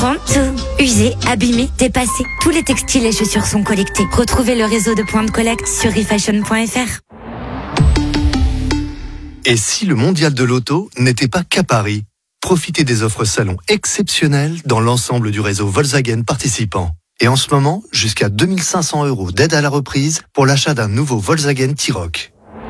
prend tout. Usé, abîmé, dépassé. Tous les textiles et chaussures sont collectés. Retrouvez le réseau de points de collecte sur refashion.fr. Et si le mondial de l'auto n'était pas qu'à Paris? Profitez des offres salon exceptionnelles dans l'ensemble du réseau Volkswagen participant. Et en ce moment, jusqu'à 2500 € d'aide à la reprise pour l'achat d'un nouveau Volkswagen T-Roc.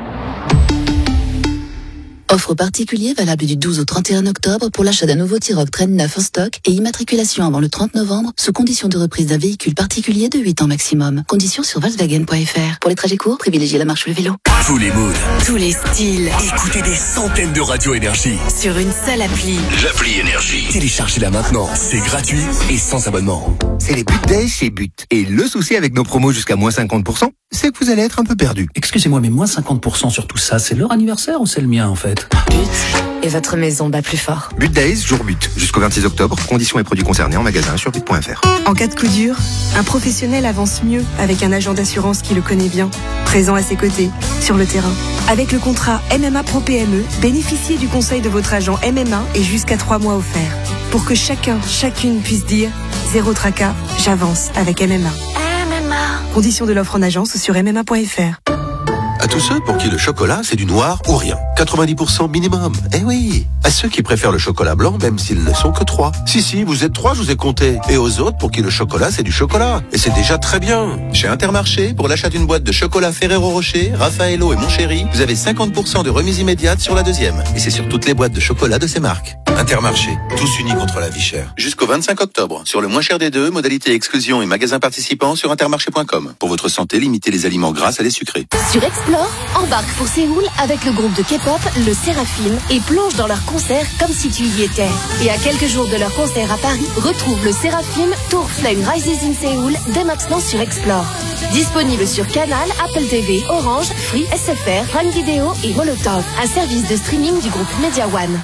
Offre particulier valable du 12 au 31 octobre pour l'achat d'un nouveau T-Roc Train 9 en stock et immatriculation avant le 30 novembre sous condition de reprise d'un véhicule particulier de 8 ans maximum. Conditions sur Volkswagen.fr. Pour les trajets courts, privilégiez la marche ou le vélo. Tous les moods. Tous les styles. Écoutez des centaines de radios Énergie. Sur une seule appli. L'appli Énergie. Téléchargez-la maintenant. C'est gratuit et sans abonnement. C'est les But Days chez But. Et le souci avec nos promos jusqu'à moins 50%, c'est que vous allez être un peu perdu. Excusez-moi, mais moins 50% sur tout ça, c'est leur anniversaire ou c'est le mien en fait? But et votre maison bat plus fort. But Days, jour but. Jusqu'au 26 octobre. Conditions et produits concernés en magasin sur but.fr. En cas de coup dur, un professionnel avance mieux avec un agent d'assurance qui le connaît bien, présent à ses côtés, sur le terrain. Avec le contrat MMA Pro PME, bénéficiez du conseil de votre agent MMA et jusqu'à 3 mois offerts. Pour que chacune puisse dire « Zéro tracas, j'avance avec MMA ». Conditions de l'offre en agence ou sur MMA.fr. À tous ceux pour qui le chocolat, c'est du noir ou rien. 90% minimum. Eh oui. À ceux qui préfèrent le chocolat blanc, même s'ils ne sont que 3. Si, vous êtes 3, je vous ai compté. Et aux autres pour qui le chocolat, c'est du chocolat. Et c'est déjà très bien. Chez Intermarché, pour l'achat d'une boîte de chocolat Ferrero Rocher, Raffaello et Montchéri, vous avez 50% de remise immédiate sur la deuxième. Et c'est sur toutes les boîtes de chocolat de ces marques. Intermarché, tous unis contre la vie chère. Jusqu'au 25 octobre, sur le moins cher des deux, modalité exclusion et magasins participants sur intermarché.com. Pour votre santé, limitez les aliments gras à les sucrés. Sur Explore, embarque pour Séoul avec le groupe de K-pop, le Séraphim, et plonge dans leur concert comme si tu y étais. Et à quelques jours de leur concert à Paris, retrouve le Séraphim Tour Flame Rises in Seoul dès maintenant sur Explore. Disponible sur Canal, Apple TV, Orange, Free, SFR, Prime Video et Molotov, un service de streaming du groupe Media One.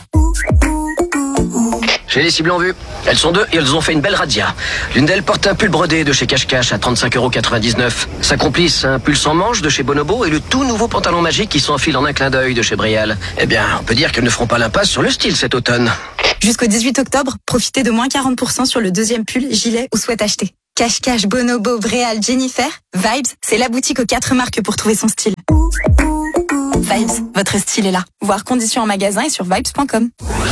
J'ai les cibles en vue. Elles sont deux et elles ont fait une belle razzia. L'une d'elles porte un pull brodé de chez Cache Cache à 35,99 €. Sa complice, un pull sans manches de chez Bonobo et le tout nouveau pantalon magique qui s'enfile en un clin d'œil de chez Brial. Eh bien, on peut dire qu'elles ne feront pas l'impasse sur le style cet automne. Jusqu'au 18 octobre, profitez de moins 40% sur le deuxième pull, gilet ou sweat acheté. Cache Cache, Bonobo, Brial, Jennifer, Vibes, c'est la boutique aux 4 marques pour trouver son style. Vibes, votre style est là. Voir conditions en magasin et sur vibes.com.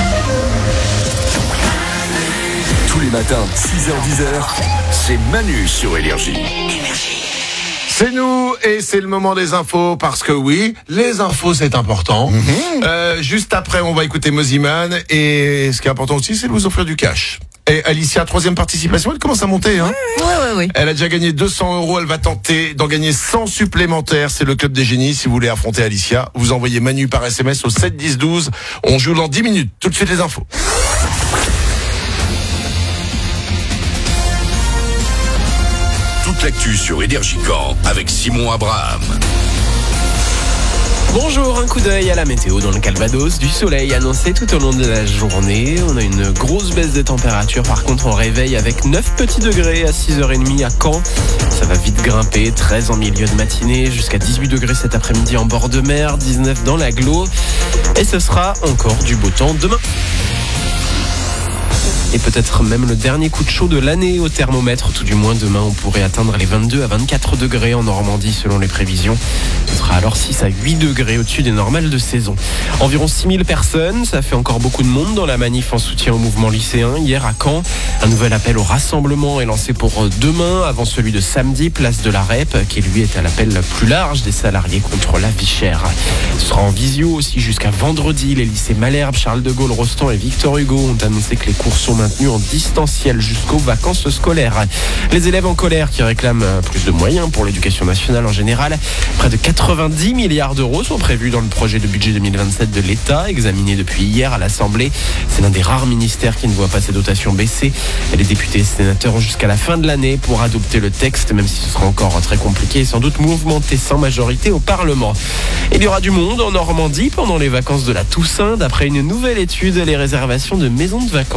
Tous les matins, 6h-10h, c'est Manu sur Énergie. C'est nous et c'est le moment des infos parce que oui, les infos c'est important. Juste après, on va écouter Moziman et ce qui est important aussi, c'est de vous offrir du cash. Et Alicia, 3e participation, elle commence à monter. Hein. Oui. Elle a déjà gagné 200 €, elle va tenter d'en gagner 100 supplémentaires. C'est le club des génies. Si vous voulez affronter Alicia, vous envoyez Manu par SMS au 7 10 12. On joue dans 10 minutes. Tout de suite les infos. Toute l'actu sur Énergie Caen avec Simon Abraham. Bonjour, un coup d'œil à la météo dans le Calvados. Du soleil annoncé tout au long de la journée. On a une grosse baisse de température. Par contre, on réveille avec 9 petits degrés à 6h30 à Caen. Ça va vite grimper. 13 en milieu de matinée. Jusqu'à 18 degrés cet après-midi en bord de mer. 19 dans l'agglo. Et ce sera encore du beau temps demain. Et peut-être même le dernier coup de chaud de l'année au thermomètre. Tout du moins demain, on pourrait atteindre les 22 à 24 degrés en Normandie selon les prévisions. Ce sera alors 6 à 8 degrés au-dessus des normales de saison. Environ 6000 personnes, ça fait encore beaucoup de monde dans la manif en soutien au mouvement lycéen. Hier à Caen, un nouvel appel au rassemblement est lancé pour demain, avant celui de samedi, place de la REP, qui lui est à l'appel plus large des salariés contre la vie chère. Ce sera en visio aussi jusqu'à vendredi. Les lycées Malherbe, Charles de Gaulle, Rostand et Victor Hugo ont annoncé que les cours sont maintenus en distanciel jusqu'aux vacances scolaires. Les élèves en colère qui réclament plus de moyens pour l'éducation nationale en général. Près de 90 milliards d'euros sont prévus dans le projet de budget 2027 de l'État, examiné depuis hier à l'Assemblée. C'est l'un des rares ministères qui ne voit pas ses dotations baisser. Et les députés et sénateurs ont jusqu'à la fin de l'année pour adopter le texte, même si ce sera encore très compliqué et sans doute mouvementé sans majorité au Parlement. Il y aura du monde en Normandie pendant les vacances de la Toussaint. D'après une nouvelle étude, les réservations de maisons de vacances ont grimpé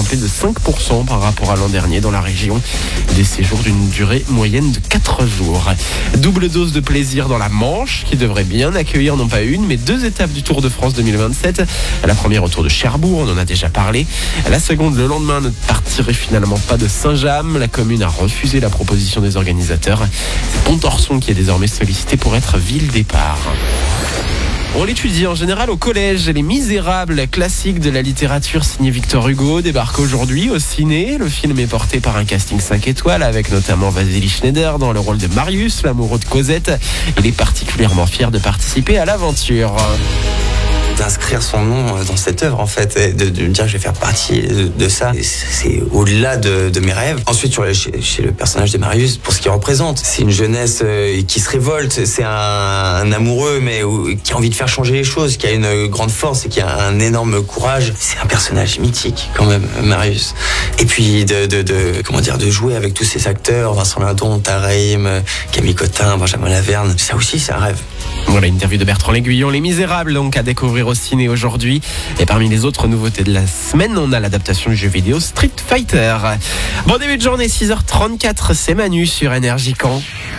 grimpé de 5% par rapport à l'an dernier dans la région. Des séjours d'une durée moyenne de 4 jours. Double dose de plaisir dans la Manche, qui devrait bien accueillir non pas une, mais 2 étapes du Tour de France 2027. La première autour de Cherbourg, on en a déjà parlé. La seconde, le lendemain, ne partirait finalement pas de Saint-James. La commune a refusé la proposition des organisateurs. C'est Pontorson qui est désormais sollicité pour être ville départ. On l'étudie en général au collège. Les Misérables, classique de la littérature signé Victor Hugo, débarque aujourd'hui au ciné. Le film est porté par un casting 5 étoiles avec notamment Vasily Schneider dans le rôle de Marius, l'amoureux de Cosette. Il est particulièrement fier de participer à l'aventure. D'inscrire son nom dans cette œuvre en fait, et de me dire que je vais faire partie de ça, c'est au-delà de mes rêves. Ensuite chez le personnage de Marius, pour ce qu'il représente, c'est une jeunesse qui se révolte, c'est un amoureux mais qui a envie de faire changer les choses, qui a une grande force et qui a un énorme courage. C'est un personnage mythique quand même, Marius. Et puis de jouer avec tous ces acteurs, Vincent Lindon, Tareim, Camille Cotin, Benjamin Laverne, ça aussi c'est un rêve. Voilà, interview de Bertrand L'Aiguillon, Les Misérables, donc à découvrir au ciné aujourd'hui. Et parmi les autres nouveautés de la semaine, on a l'adaptation du jeu vidéo Street Fighter. Bon début de journée, 6h34, c'est Manu sur Énergie Caen.